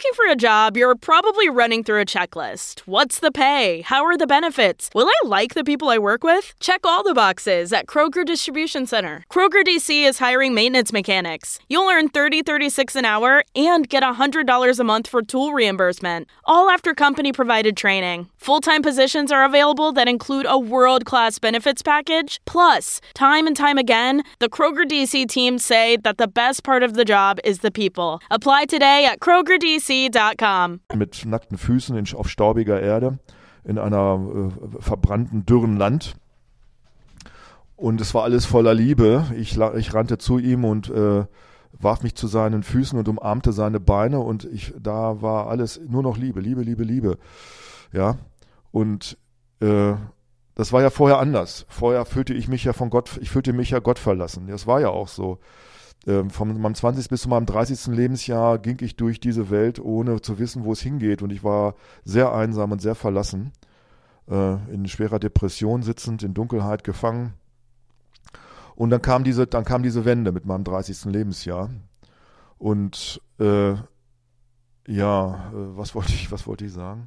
looking for a job, you're probably running through a checklist. What's the pay? How are the benefits? Will I like the people I work with? Check all the boxes at Kroger Distribution Center. Kroger DC is hiring maintenance mechanics. You'll earn $30.36 an hour and get $100 a month for tool reimbursement, all after company-provided training. Full-time positions are available that include a world-class benefits package. Plus, time and time again, the Kroger DC team say that the best part of the job is the people. Apply today at krogerdc.com. Mit nackten Füßen auf staubiger Erde in einer verbrannten, dürren Land. Und es war alles voller Liebe. Ich rannte zu ihm und warf mich zu seinen Füßen und umarmte seine Beine. Und da war alles nur noch Liebe, Liebe, Liebe, Liebe. Ja, und das war ja vorher anders. Vorher fühlte ich mich ja Gott verlassen. Das war ja auch so. Von meinem 20. bis zu meinem 30. Lebensjahr ging ich durch diese Welt, ohne zu wissen, wo es hingeht. Und ich war sehr einsam und sehr verlassen, in schwerer Depression sitzend, in Dunkelheit gefangen. Und dann kam diese Wende mit meinem 30. Lebensjahr. Und was wollte ich sagen?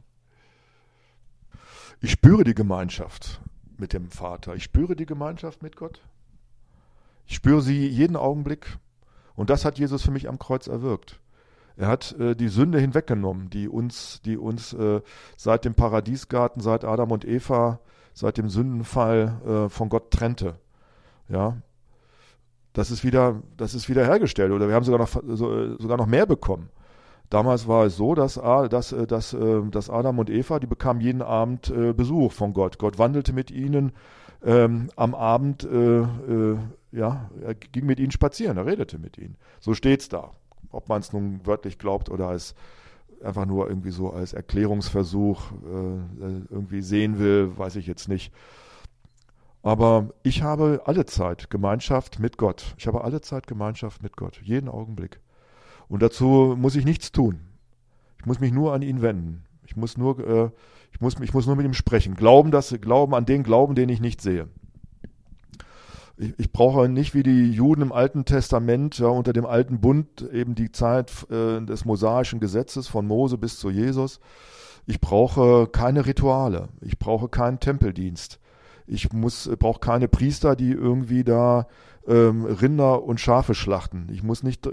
Ich spüre die Gemeinschaft mit dem Vater. Ich spüre die Gemeinschaft mit Gott. Ich spüre sie jeden Augenblick. Und das hat Jesus für mich am Kreuz erwirkt. Er hat die Sünde hinweggenommen, die uns seit dem Paradiesgarten, seit Adam und Eva, seit dem Sündenfall von Gott trennte. Ja, das ist wieder hergestellt. Oder wir haben sogar noch mehr bekommen. Damals war es so, dass Adam und Eva, die bekamen jeden Abend Besuch von Gott. Gott wandelte mit ihnen am Abend, er ging mit ihnen spazieren, er redete mit ihnen. So steht's da. Ob man es nun wörtlich glaubt oder als einfach nur irgendwie so als Erklärungsversuch irgendwie sehen will, weiß ich jetzt nicht. Aber ich habe alle Zeit Gemeinschaft mit Gott. Ich habe alle Zeit Gemeinschaft mit Gott, jeden Augenblick. Und dazu muss ich nichts tun. Ich muss mich nur an ihn wenden. Ich muss nur mit ihm sprechen. Glauben, den ich nicht sehe. Ich brauche nicht wie die Juden im Alten Testament, ja, unter dem alten Bund, eben die Zeit des mosaischen Gesetzes von Mose bis zu Jesus. Ich brauche keine Rituale. Ich brauche keinen Tempeldienst. Ich brauche keine Priester, die irgendwie da Rinder und Schafe schlachten. Ich muss nicht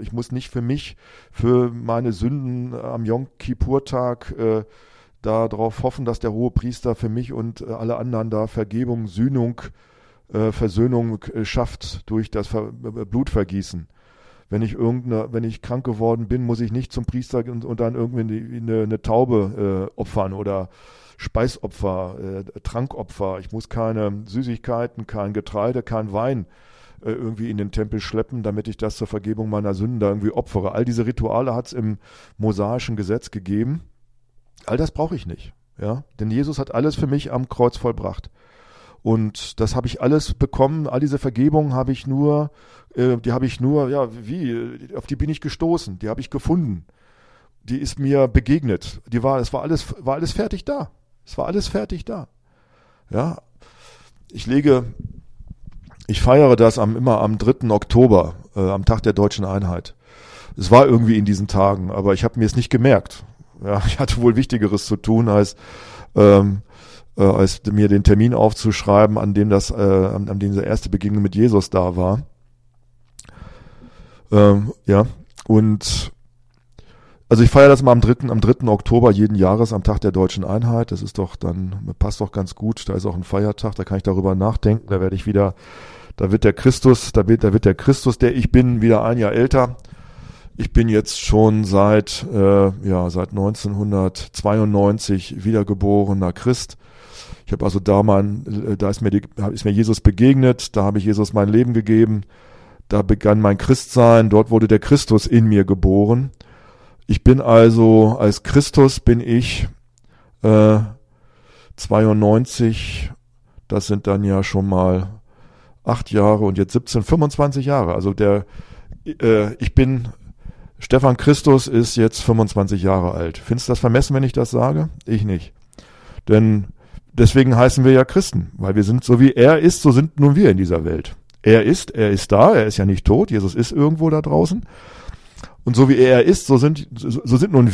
für meine Sünden am Yom Kippur-Tag darauf hoffen, dass der Hohepriester für mich und alle anderen da Vergebung, Sühnung, Versöhnung schafft durch das Blutvergießen. Wenn ich krank geworden bin, muss ich nicht zum Priester und dann irgendwie eine Taube opfern oder Speisopfer, Trankopfer. Ich muss keine Süßigkeiten, kein Getreide, kein Wein irgendwie in den Tempel schleppen, damit ich das zur Vergebung meiner Sünden da irgendwie opfere. All diese Rituale hat es im mosaischen Gesetz gegeben. All das brauche ich nicht. Ja? Denn Jesus hat alles für mich am Kreuz vollbracht. Und das habe ich alles bekommen, all diese Vergebung habe ich nur, auf die bin ich gestoßen, die habe ich gefunden. Die ist mir begegnet. Es war alles fertig da. Es war alles fertig da. Ja? Ich feiere das immer am 3. Oktober, am Tag der Deutschen Einheit. Es war irgendwie in diesen Tagen, aber ich habe mir es nicht gemerkt. Ja, ich hatte wohl Wichtigeres zu tun, als mir den Termin aufzuschreiben, an dem diese erste Begegnung mit Jesus da war. Und also ich feiere das mal am 3. Oktober jeden Jahres, am Tag der Deutschen Einheit. Das ist passt doch ganz gut. Da ist auch ein Feiertag, da kann ich darüber nachdenken. Da wird der Christus, der ich bin, wieder ein Jahr älter. Ich bin jetzt schon seit 1992 wiedergeborener Christ. Ich habe also da ist mir Jesus begegnet, da habe ich Jesus mein Leben gegeben, da begann mein Christsein, dort wurde der Christus in mir geboren. Ich bin also, als Christus bin ich 92, das sind dann ja schon mal 8 Jahre und jetzt 25 Jahre. Also Stefan Christus ist jetzt 25 Jahre alt. Findest du das vermessen, wenn ich das sage? Ich nicht. Denn deswegen heißen wir ja Christen, weil wir sind, so wie er ist, so sind nun wir in dieser Welt. Er ist da, er ist ja nicht tot, Jesus ist irgendwo da draußen. Und so wie er ist, so sind nun